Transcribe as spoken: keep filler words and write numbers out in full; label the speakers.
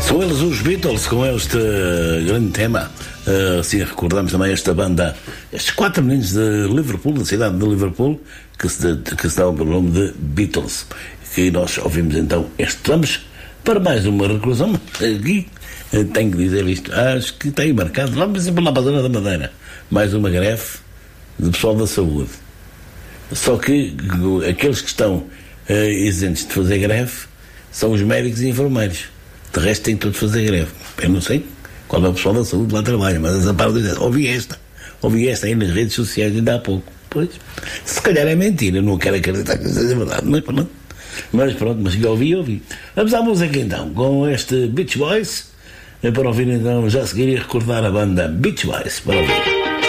Speaker 1: São eles os Beatles com este grande tema. Uh, assim recordamos também esta banda, estes quatro meninos de Liverpool, da cidade de Liverpool, que se, de, que se dão pelo nome de Beatles. Que nós ouvimos então este. Vamos para mais uma reclusão. Aqui tenho que dizer isto. Acho que tem marcado lá, sempre lá para a zona da Madeira. Mais uma greve de pessoal da saúde. Só que aqueles que estão uh, isentos de fazer greve são os médicos e enfermeiros. De resto têm todos de fazer greve. Eu não sei qual é o pessoal da saúde que lá trabalha, mas essa parte ouvi esta. Ouvi esta aí nas redes sociais ainda há pouco. Pois, se calhar é mentira, não quero acreditar que seja verdade, mas pronto. Mas pronto, mas eu ouvi, ouvi. Vamos à música então, com este Beach Boys, para ouvir então, já a seguir e recordar a banda Beach Boys, para ouvir.